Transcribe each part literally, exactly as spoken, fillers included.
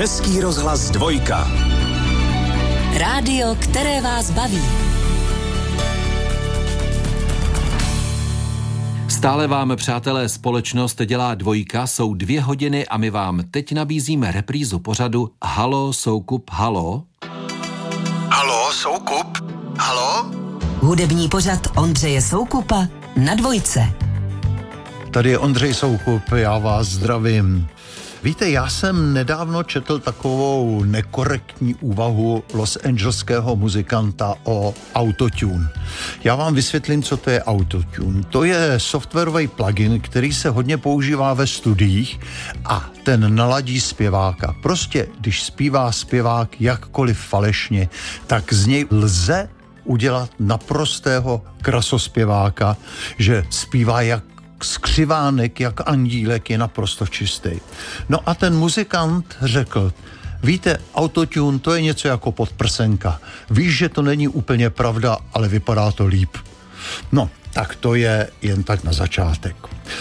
Český rozhlas dvojka. Rádio, které vás baví. Stále vám, přátelé, společnost dělá dvojka, jsou dvě hodiny a my vám teď nabízíme reprízu pořadu Halo, Soukup, halo. Halo, Soukup, halo? Hudební pořad Ondřeje Soukupa na dvojce. Tady je Ondřej Soukup, já vás zdravím. Víte, já jsem nedávno četl takovou nekorektní úvahu losangelského muzikanta o autotune. Já vám vysvětlím, co to je autotune. To je softwarový plugin, který se hodně používá ve studiích a ten naladí zpěváka. Prostě, když zpívá zpěvák jakkoliv falešně, tak z něj lze udělat naprostého krasospěváka, že zpívá jak skřivánek, jak andílek, je naprosto čistý. No a ten muzikant řekl, víte, autotune to je něco jako podprsenka. Víš, že to není úplně pravda, ale vypadá to líp. No, tak to je jen tak na začátek.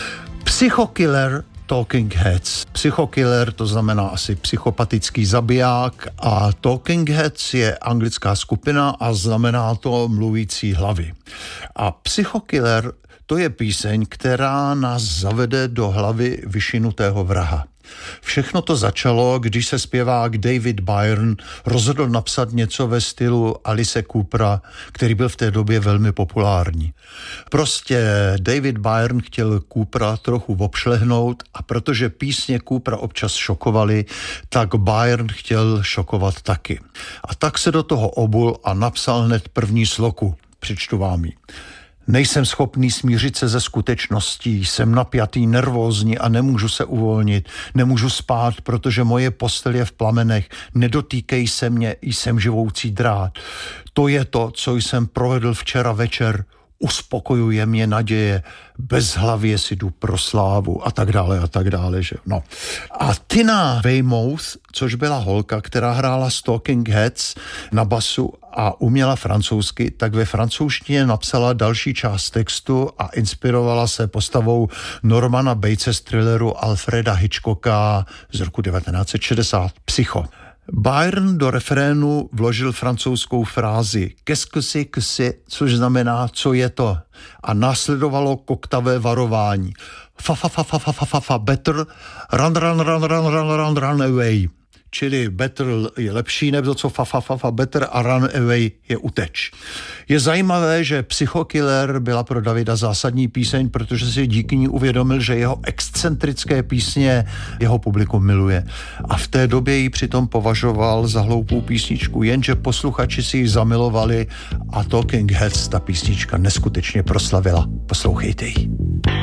Psychokiller Talking Heads. Psychokiller to znamená asi psychopatický zabiják a Talking Heads je anglická skupina a znamená to mluvící hlavy. A Psychokiller to je píseň, která nás zavede do hlavy vyšinutého vraha. Všechno to začalo, když se zpěvák David Byrne rozhodl napsat něco ve stylu Alice Coopera, který byl v té době velmi populární. Prostě David Byrne chtěl Coopera trochu obšlehnout a protože písně Coopera občas šokovaly, tak Byrne chtěl šokovat taky. A tak se do toho obul a napsal hned první sloku. Přečtu vám ji. Nejsem schopný smířit se ze skutečností, jsem napjatý, nervózní a nemůžu se uvolnit, nemůžu spát, protože moje postel je v plamenech, nedotýkej se mě, jsem živoucí drát. To je to, co jsem provedl včera večer, uspokojuje mě naděje, bezhlavě si jdu pro slávu a tak dále a tak dále. Že? No. A Tina Weymouth, což byla holka, která hrála Talking Heads na basu a uměla francouzsky, tak ve francouzštině napsala další část textu a inspirovala se postavou Normana Batese z thrilleru Alfreda Hitchcocka z roku devatenáct set šedesát, Psycho. Byrne do refrénu vložil francouzskou frázi qu'est-ce que c'est que c'est, což znamená, co je to. A následovalo koktavé varování. Fa, fa, fa, fa, fa, fa, fa, fa, better, run, run, run, run, run, run, run away. Čili better je lepší, nebo co fa, fa, fa, fa, better a run away je uteč. Je zajímavé, že Psychokiller byla pro Davida zásadní píseň, protože si díky ní uvědomil, že jeho excentrické písně jeho publikum miluje. A v té době ji přitom považoval za hloupou písničku, jenže posluchači si ji zamilovali a Talking Heads ta písnička neskutečně proslavila. Poslouchejte ji.